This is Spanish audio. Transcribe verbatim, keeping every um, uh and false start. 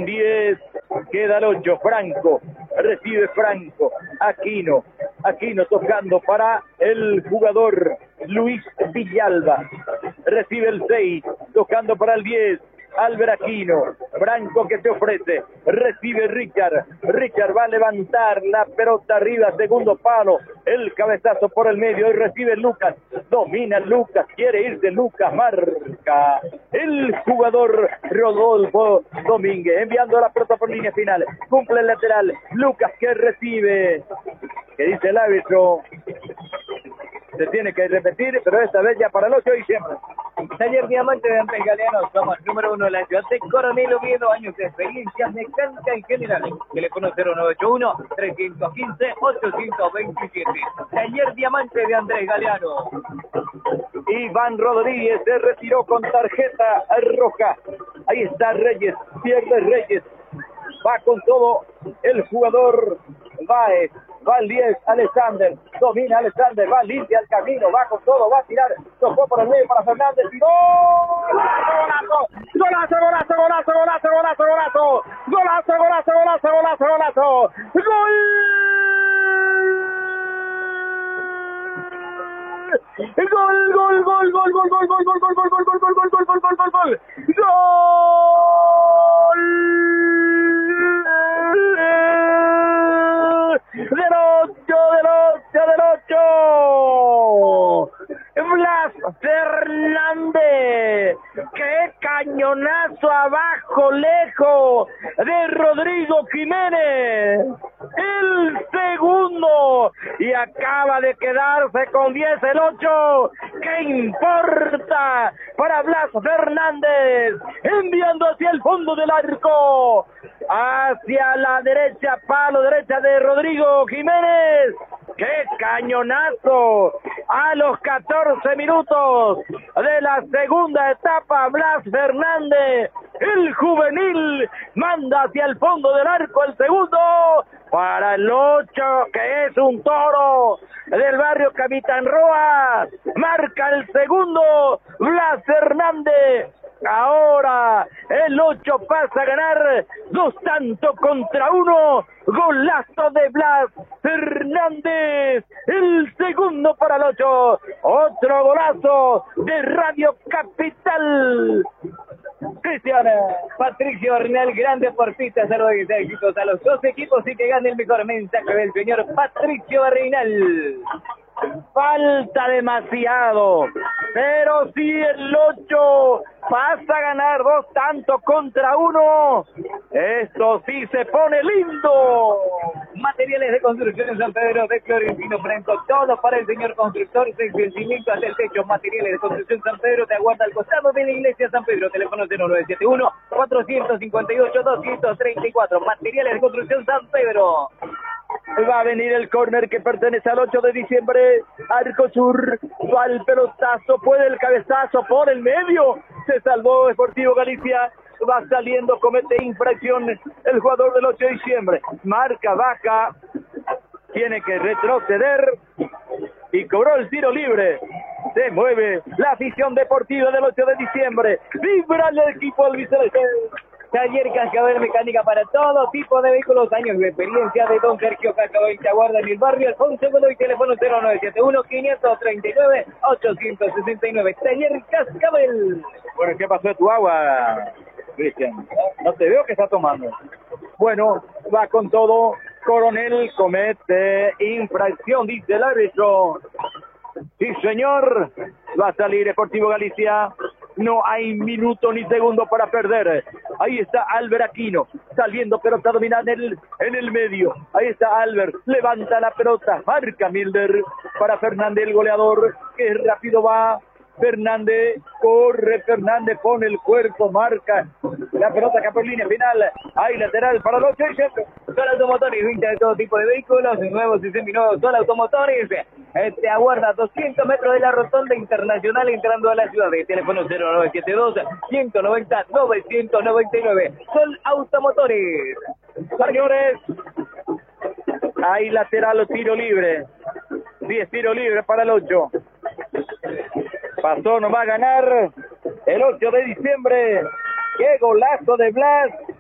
con diez, queda el ocho, Franco, recibe Franco, Aquino, Aquino tocando para el jugador Luis Villalba, recibe el seis, tocando para el diez, Albert Aquino, Franco que te ofrece, recibe Richard, Richard va a levantar la pelota arriba, segundo palo, el cabezazo por el medio y recibe Lucas, domina Lucas, quiere irse Lucas, marca el jugador Rodolfo Domínguez, enviando la pelota por línea final, cumple el lateral, Lucas que recibe, que dice el árbitro, se tiene que repetir, pero esta vez ya para el ocho de diciembre. Taller Diamante de Andrés Galeano, somos número uno de la ciudad de Coronel Oviedo, años de experiencia mecánica en general. Teléfono cero nueve ocho uno, tres uno cinco, ocho dos siete. Taller Diamante de Andrés Galeano. Iván Rodríguez se retiró con tarjeta roja. Ahí está Reyes, pierde Reyes. Va con todo el jugador Baez. Va el diez, Alexander, domina Alexander, va limpia el camino, va con todo, va a tirar, tocó por el medio para Fernández y ¡gol! ¡Golazo, golazo, golazo, golazo, golazo, golazo! ¡Golazo, golazo, golazo, golazo, golazo! ¡Gol! ¡Gol, gol, gol, gol, gol, gol, gol, gol, gol, gol, gol, gol, gol, gol, gol, gol, gol, gol, gol! ¡Del ocho, del ocho, del ocho! Blas Fernández, qué cañonazo abajo, lejos de Rodrigo Jiménez, el segundo, y acaba de quedarse con diez el ocho, ¿qué importa para Blas Fernández? Enviando hacia el fondo del arco, hacia la derecha, palo derecha de Rodrigo Jiménez, ¡qué cañonazo! A los catorce minutos de la segunda etapa, Blas Fernández, el juvenil, manda hacia el fondo del arco el segundo, para el ocho, que es un toro del barrio Capitán Roa, marca el segundo, Blas Fernández. Ahora el ocho pasa a ganar dos tantos contra uno. Golazo de Blas Fernández. El segundo para el ocho. Otro golazo de Radio Capital. Cristian Patricio Arnal, gran deportista, saludos y éxitos a los dos equipos y que gane el mejor mensaje del señor Patricio Arnal. Falta demasiado, pero si el ocho pasa a ganar dos tantos contra uno, esto sí se pone lindo. Materiales de construcción en San Pedro de Florentino Franco, todo para el señor constructor, seis cimientos hasta el techo. Materiales de construcción San Pedro te aguarda al costado de la iglesia San Pedro, teléfono cero nueve siete uno, cuatro cinco ocho, dos tres cuatro. Materiales de construcción San Pedro. Va a venir el córner que pertenece al ocho de diciembre, Arco Sur, va el pelotazo, puede el cabezazo por el medio, se salvó Sportivo Galicia, va saliendo, comete infracción el jugador del ocho de diciembre, marca baja, tiene que retroceder y cobró el tiro libre. Se mueve la afición deportiva del ocho de diciembre, vibra el equipo albiceleste. Taller Cascabel Mecánica para todo tipo de vehículos, años de experiencia de don Sergio Cascabel, te aguarda en el barrio Alfonso Godoy, teléfono cero nueve siete uno, cinco tres nueve, ocho seis nueve. Taller Cascabel. Bueno, ¿qué pasó de tu agua, Cristian? No te veo que está tomando. Bueno, va con todo, Coronel comete infracción, dice el árbitro. Sí, señor, va a salir Sportivo Galicia. No hay minuto ni segundo para perder. Ahí está Albert Aquino, saliendo pelota dominada en el, en el medio. Ahí está Albert, levanta la pelota, marca Milder para Fernández, el goleador, que rápido va. Fernández, corre Fernández, pone el cuerpo, marca la pelota que por línea final, hay lateral para los Cheyenne. Sol Automotores, venta de todo tipo de vehículos, nuevos y seminuevos. Sol Automotores, te aguarda doscientos metros de la rotonda internacional entrando a la ciudad. De teléfono cero nueve siete dos, ciento noventa, novecientos noventa y nueve. Sol Automotores. Señores, hay lateral o tiro libre. Sí, es tiro libre para el ocho. Pasó, no va a ganar el ocho de diciembre. ¡Qué golazo de Blas!